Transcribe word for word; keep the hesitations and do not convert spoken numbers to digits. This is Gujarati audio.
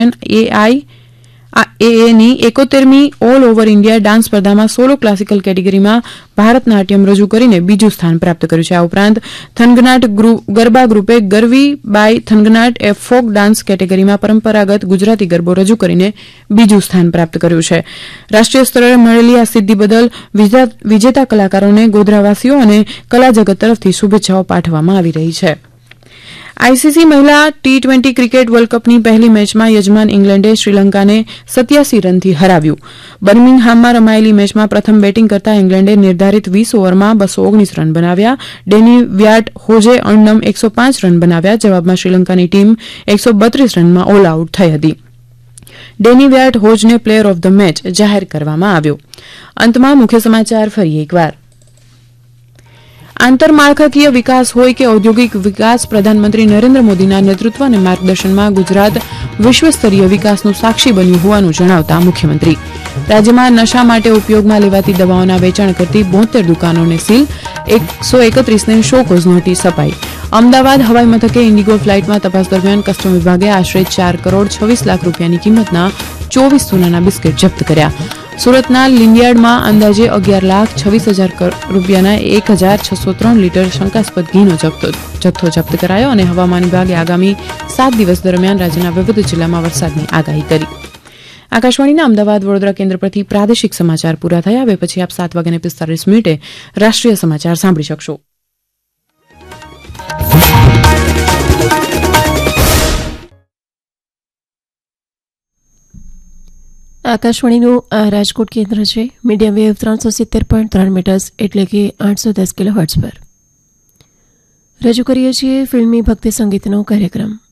AI એએની એકોતેરમી all over India dance સ્પર્ધામાં સોલો ક્લાસિકલ કેટેગરીમાં ભારતનાટ્યમ રજૂ કરીને બીજું સ્થાન પ્રાપ્ત કર્યું છે. આ ઉપરાંત થનગનાટ ગરબા ગ્રુપે ગરવી બાય થનગનાટ એ ફોક ડાન્સ કેટેગરીમાં પરંપરાગત ગુજરાતી ગરબો રજૂ કરીને બીજું સ્થાન પ્રાપ્ત કર્યું છે. રાષ્ટ્રીય સ્તરે મળેલી આ સિદ્ધિ બદલ વિજેતા કલાકારોને ગોધરાવાસીઓ અને કલા જગત તરફથી શુભેચ્છાઓ પાઠવવામાં આવી રહી છે. આઈસીસી મહિલા ટી ટ્વેન્ટી ક્રિકેટ વર્લ્ડ કપની પહેલી મેચમાં યજમાન ઇંગ્લેન્ડે શ્રીલંકાને સત્યાસી રનથી હરાવ્યું. બર્મિંગહામમાં રમાયેલી મેચમાં પ્રથમ બેટિંગ કરતા ઇંગ્લેન્ડે નિર્ધારિત વીસ ઓવરમાં બસો ઓગણીસ રન બનાવ્યા. ડેની વ્યાટ હોજે અણનમ એકસો પાંચ રન બનાવ્યા. જવાબમાં શ્રીલંકાની ટીમ એકસો બત્રીસ રનમાં ઓલ આઉટ થઈ હતી. ડેની વ્યાટ હોજને પ્લેયર ઓફ ધ મેચ જાહેર કરવામાં આવ્યો. અંતમાં મુખ્ય સમાચાર ફરી એકવાર. આંતરમાળખાકીય વિકાસ હોય કે ઔદ્યોગિક વિકાસ, પ્રધાનમંત્રી નરેન્દ્ર મોદીના નેતૃત્વ અને માર્ગદર્શનમાં ગુજરાત વિશ્વસ્તરીય વિકાસનું સાક્ષી બન્યું હોવાનું જણાવતા મુખ્યમંત્રી. રાજ્યમાં નશા માટે ઉપયોગમાં લેવાતી દવાઓના વેચાણ કરતી બોતેર દુકાનોને સીલ, એકસો એકત્રીસને શોકોઝ નોટિસ અપાઈ. અમદાવાદ હવાઈ મથકે ઇન્ડિગો ફ્લાઇટમાં તપાસ દરમિયાન કસ્ટમ વિભાગે આશરે ચાર કરોડ છવ્વીસ લાખ રૂપિયાની કિંમતના ચોવીસ સોનાના બિસ્કીટ જપ્ત કર્યા. સુરતના લીંડિયાડમાં અંદાજે અગિયાર લાખ છવ્વીસ હજાર રૂપિયાના એક હજાર છસો ત્રણ લીટર શંકાસ્પદ ઘીનો જથ્થો જપ્ત કરાયો. અને હવામાન વિભાગે આગામી સાત દિવસ દરમિયાન રાજ્યના વિવિધ જિલ્લામાં વરસાદની આગાહી કરી. આકાશવાણીના અમદાવાદ વડોદરા કેન્દ્ર પરથી પ્રાદેશિક સમાચાર પૂરા થયા. હવે પછી આપ સાત વાગ્યાને પિસ્તાલીસ મિનિટે રાષ્ટ્રીય સમાચાર સાંભળી શકશો. આકાશવાણીનું આ રાજકોટ કેન્દ્ર છે. મીડિયમ વેવ ત્રણસો સિત્તેર પોઈન્ટ ત્રણ મીટર્સ એટલે કે આઠસો દસ કિલો હર્ટ્ઝ પર રજૂ કરીએ છીએ ફિલ્મી ભક્તિ સંગીતનો કાર્યક્રમ.